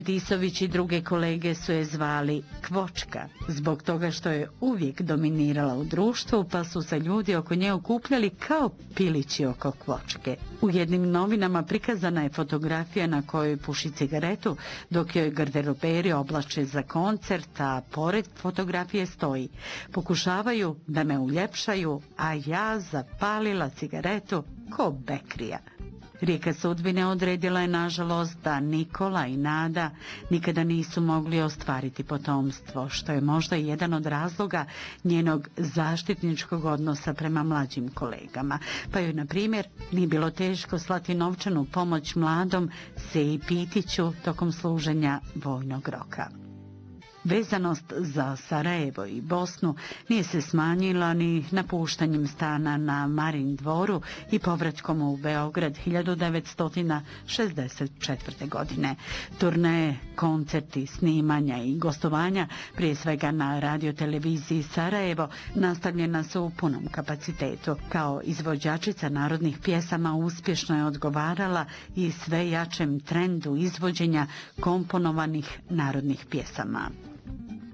Tisović i druge kolege su je zvali Kvočka, zbog toga što je uvijek dominirala u društvu, pa su se ljudi oko nje okupljali kao pilići oko Kvočke. U jednim novinama prikazana je fotografija na kojoj puši cigaretu, dok joj garderoberi oblače za koncert, a pored fotografije stoji: pokušavaju da me uljepšaju, a ja zapalila cigaretu ko bekrija. Rijeka sudbine odredila je, nažalost, da Nikola i Nada nikada nisu mogli ostvariti potomstvo, što je možda jedan od razloga njenog zaštitničkog odnosa prema mlađim kolegama. Pa joj, na primjer, nije bilo teško slati novčanu pomoć mladom Seji Pitiću tokom služenja vojnog roka. Vezanost za Sarajevo i Bosnu nije se smanjila ni napuštanjem stana na Marin dvoru i povratkom u Beograd 1964. godine. Turneje, koncerti, snimanja i gostovanja, prije svega na radioteleviziji Sarajevo, nastavljena su u punom kapacitetu. Kao izvođačica narodnih pjesama uspješno je odgovarala i sve jačem trendu izvođenja komponovanih narodnih pjesama.